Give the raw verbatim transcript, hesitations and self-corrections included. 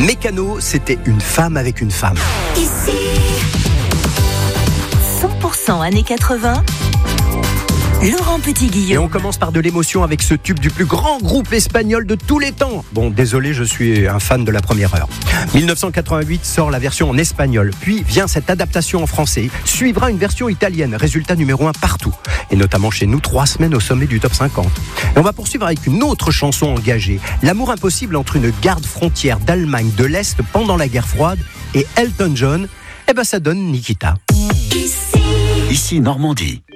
Mécano, c'était une femme avec une femme. Ici, cent pour cent années quatre-vingts. Laurent Et Petit-Guillaume. on commence par de l'émotion avec ce tube du plus grand groupe espagnol de tous les temps. Bon, désolé, je suis un fan de la première heure. dix-neuf cent quatre-vingt-huit sort la version en espagnol, puis vient cette adaptation en français. Suivra une version italienne, résultat numéro un partout. Et notamment chez nous, trois semaines au sommet du top cinquante. Et on va poursuivre avec une autre chanson engagée. L'amour impossible entre une garde frontière d'Allemagne de l'Est pendant la guerre froide et Elton John. Eh ben ça donne Nikita. Ici, Ici Normandie.